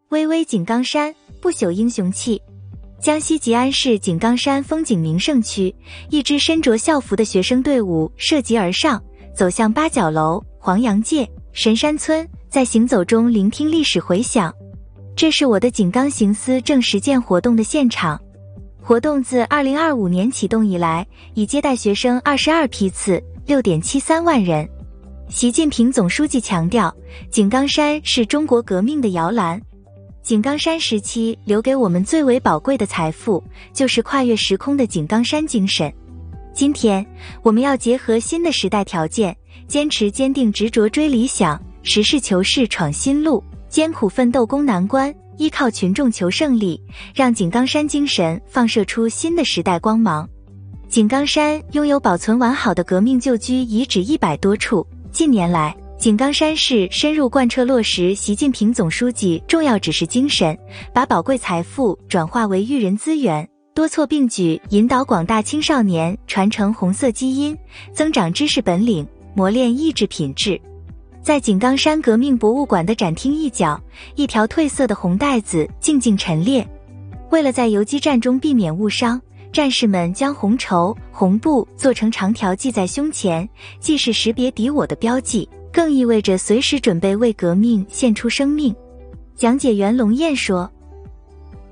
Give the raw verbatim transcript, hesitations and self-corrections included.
巍巍井冈山，不朽英雄气。江西吉安市井冈山风景名胜区，一支身着校服的学生队伍涉级而上，走向八角楼、黄杨界、神山村，在行走中聆听历史回响。这是我的井冈行思正实践活动的现场。活动自二零二五年启动以来，已接待学生二十二批次， 六点七三万人。习近平总书记强调，井冈山是中国革命的摇篮。井冈山时期留给我们最为宝贵的财富，就是跨越时空的井冈山精神。今天，我们要结合新的时代条件，坚持坚定执着追理想，实事求是闯新路，艰苦奋斗攻难关，依靠群众求胜利，让井冈山精神放射出新的时代光芒。井冈山拥有保存完好的革命旧居遗址一百多处。近年来，井冈山市深入贯彻落实习近平总书记重要指示精神，把宝贵财富转化为育人资源，多措并举，引导广大青少年传承红色基因，增长知识本领，磨练意志品质。在井冈山革命博物馆的展厅一角，一条褪色的红带子静静陈列。为了在游击战中避免误伤，战士们将红绸、红布做成长条系在胸前，既是识别敌我的标记，更意味着随时准备为革命献出生命。讲解员龙燕说，